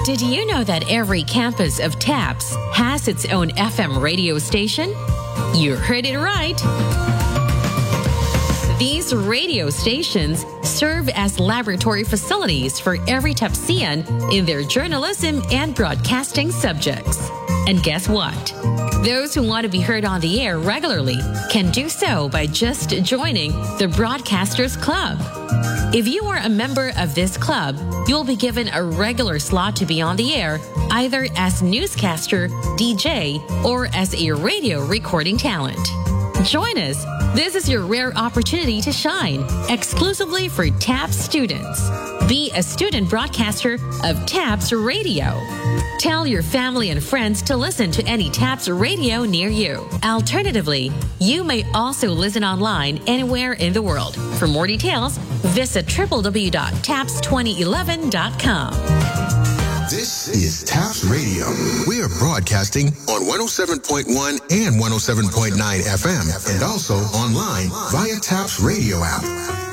Did you know that every campus of TAPS has its own FM radio station? You heard it right. These radio stations serve as laboratory facilities for every TAPSian in their journalism and broadcasting subjects. And guess what? Those who want to be heard on the air regularly can do so by just joining the Broadcasters Club. If you are a member of this club, you'll be given a regular slot to be on the air, either as newscaster, DJ, or as a radio recording talent. Join us. This is your rare opportunity to shine, exclusively for TAPS students. Be a student broadcaster of TAPS Radio. Tell your family and friends to listen to any TAPS radio near you. Alternatively, you may also listen online anywhere in the world. For more details, visit www.taps2011.com. This is TAPS Radio. We are broadcasting on 107.1 and 107.9 FM and also online via TAPS Radio app.